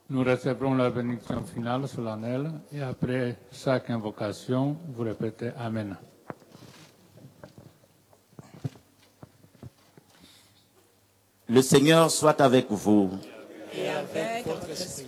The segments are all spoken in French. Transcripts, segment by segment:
Nous recevrons la bénédiction finale solennelle et après chaque invocation, vous répétez Amen. Le Seigneur soit avec vous. Et avec votre esprit.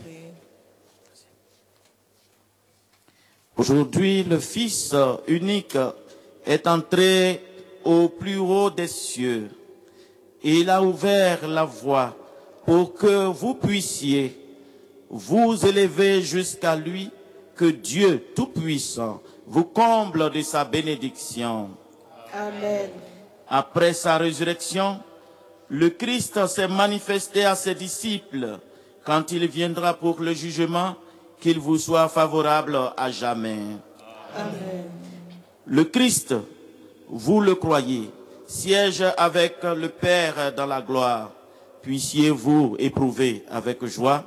Aujourd'hui, le Fils unique est entré au plus haut des cieux et il a ouvert la voie pour que vous puissiez vous élever jusqu'à lui, que Dieu Tout-Puissant vous comble de sa bénédiction. Amen. Après sa résurrection, le Christ s'est manifesté à ses disciples. Quand il viendra pour le jugement, qu'il vous soit favorable à jamais. Amen. Le Christ, vous le croyez, siège avec le Père dans la gloire. Puissiez-vous éprouver avec joie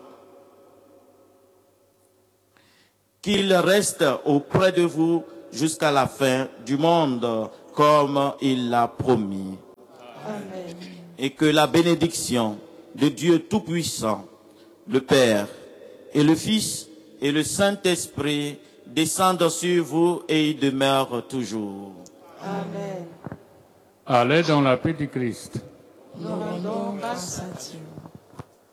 qu'il reste auprès de vous jusqu'à la fin du monde, comme il l'a promis. Amen. Et que la bénédiction de Dieu Tout-Puissant, le Père et le Fils et le Saint-Esprit descendent sur vous et y demeurent toujours. Amen. Allez dans la paix du Christ. Nous rendons grâce à Dieu.